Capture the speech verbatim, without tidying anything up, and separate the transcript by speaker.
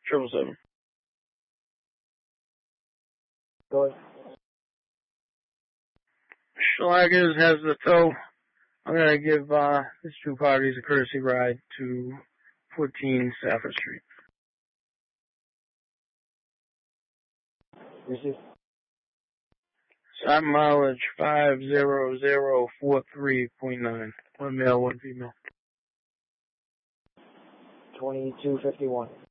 Speaker 1: Triple seven.
Speaker 2: Go ahead.
Speaker 1: Schlaggers has the tow. I'm going to give uh, these two parties a courtesy ride to fourteen Stafford Street.
Speaker 2: Receive.
Speaker 1: Side mileage five zero zero four three point nine. One male, one female.
Speaker 2: twenty-two fifty-one.